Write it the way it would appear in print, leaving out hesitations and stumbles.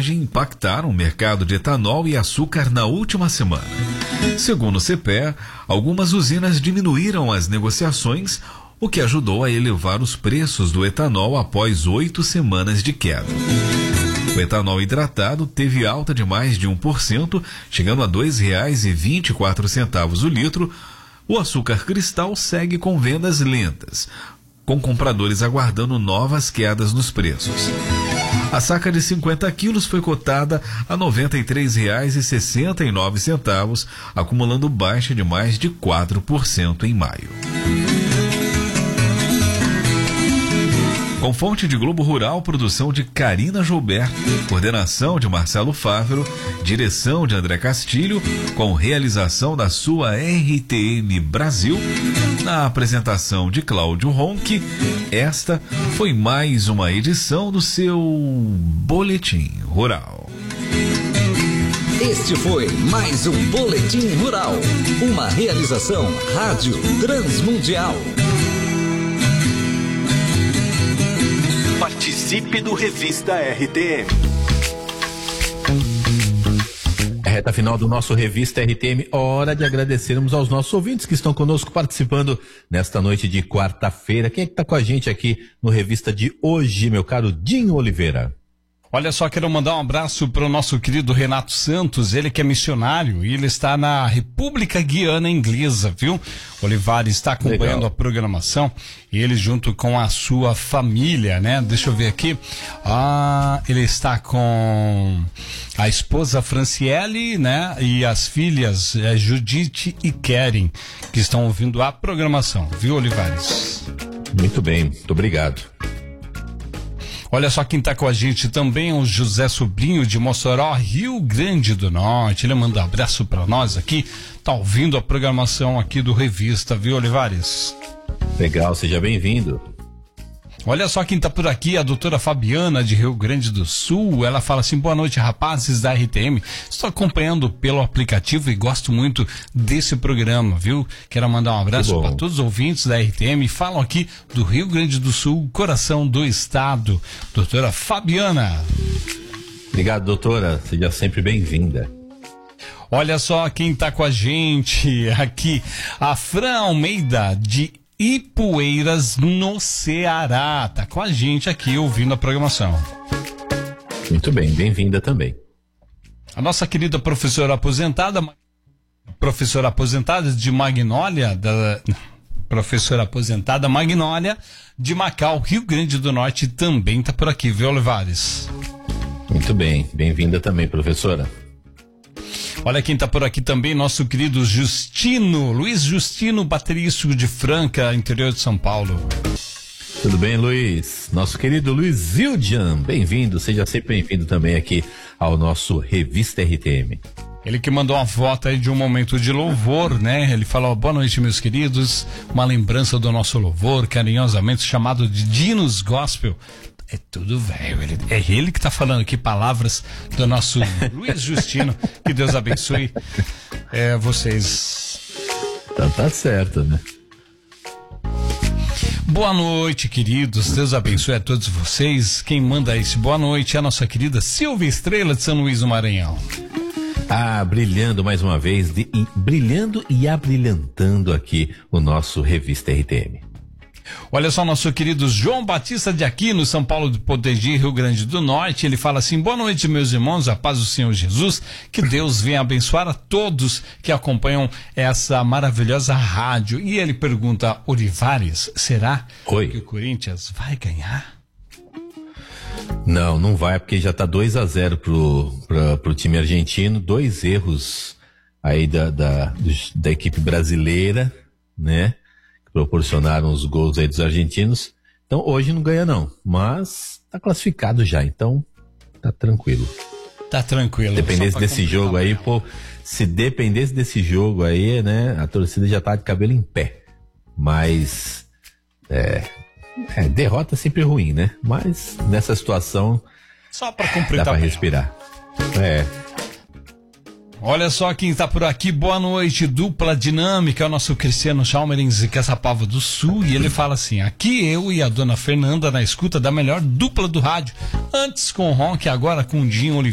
estiagem impactaram o mercado de etanol e açúcar na última semana. Segundo o CPEA, algumas usinas diminuíram as negociações, o que ajudou a elevar os preços do etanol após 8 semanas de queda. O etanol hidratado teve alta de mais de 1%, chegando a R$ 2,24 o litro. O açúcar cristal segue com vendas lentas, com compradores aguardando novas quedas nos preços. A saca de 50 quilos foi cotada a R$ 93,69, acumulando baixa de mais de 4% em maio. Com fonte de Globo Rural, produção de Karina Joubert, coordenação de Marcelo Fávero, direção de André Castilho, com realização da sua RTM Brasil, na apresentação de Cláudio Ronque, esta foi mais uma edição do seu Boletim Rural. Este foi mais um Boletim Rural, uma realização Rádio Transmundial. Participe do Revista RTM. Reta final do nosso Revista RTM, hora de agradecermos aos nossos ouvintes que estão conosco participando nesta noite de quarta-feira. Quem é que está com a gente aqui no Revista de hoje, meu caro Dinho Oliveira? Olha só, quero mandar um abraço para o nosso querido Renato Santos, ele que é missionário e ele está na República Guiana Inglesa, viu? Olivares está acompanhando Legal. A programação e ele junto com a sua família, né? Deixa eu ver aqui. Ele está com a esposa Franciele, né? E as filhas Judite e Keren, que estão ouvindo a programação, viu, Olivares? Muito bem, muito obrigado. Olha só quem está com a gente também é o José Sobrinho de Mossoró, Rio Grande do Norte. Ele manda um abraço para nós aqui, tá ouvindo a programação aqui do Revista, viu, Olivares? Legal, seja bem-vindo. Olha só quem tá por aqui, a doutora Fabiana de Rio Grande do Sul. Ela fala assim: boa noite, rapazes da RTM. Estou acompanhando pelo aplicativo e gosto muito desse programa, viu? Quero mandar um abraço para todos os ouvintes da RTM. Falam aqui do Rio Grande do Sul, coração do estado. Doutora Fabiana. Obrigado, doutora. Seja sempre bem-vinda. Olha só quem tá com a gente aqui, a Fran Almeida de Ipueiras, no Ceará. Tá com a gente aqui ouvindo a programação. Muito bem, bem-vinda também. A nossa querida professora aposentada de Magnólia, professora aposentada Magnólia de Macau, Rio Grande do Norte, também tá por aqui, viu, Olivares? Muito bem, bem-vinda também, professora. Olha quem tá por aqui também, nosso querido Justino, Luiz Justino, baterístico de Franca, interior de São Paulo. Tudo bem, Luiz? Nosso querido Luiz Zildjian, bem-vindo, seja sempre bem-vindo também aqui ao nosso Revista RTM. Ele que mandou uma foto aí de um momento de louvor, né? Ele falou: boa noite, meus queridos, uma lembrança do nosso louvor, carinhosamente chamado de Dinos Gospel. É tudo velho, é ele que tá falando aqui palavras do nosso Luiz Justino. Que Deus abençoe vocês. Então tá certo, né? Boa noite, queridos, Deus abençoe a todos vocês. Quem manda esse boa noite é a nossa querida Silvia Estrela de São Luís do Maranhão. Brilhando mais uma vez, brilhando e abrilhantando aqui o nosso Revista RTM. Olha só, nosso querido João Batista de Aquino, São Paulo de Potengi, Rio Grande do Norte. Ele fala assim: boa noite, meus irmãos, a paz do Senhor Jesus, que Deus venha abençoar a todos que acompanham essa maravilhosa rádio. E ele pergunta: Olivares, será que o Corinthians vai ganhar? Não vai, porque já tá 2-0 pro time argentino, 2 erros aí da equipe brasileira, né? Proporcionaram os gols aí dos argentinos. Então hoje não ganha não, mas tá classificado já, então tá tranquilo. Tá tranquilo. Dependesse desse jogo aí, se dependesse desse jogo aí, né, a torcida já tá de cabelo em pé. Mas derrota sempre ruim, né? Mas nessa situação só pra cumprir, dá pra respirar. Olha só quem está por aqui, boa noite, dupla dinâmica, é o nosso Cristiano Chalmerins de Caçapava do Sul, e ele fala assim: aqui eu e a dona Fernanda na escuta da melhor dupla do rádio, antes com o Ronque, agora com o Dinho Oliveira.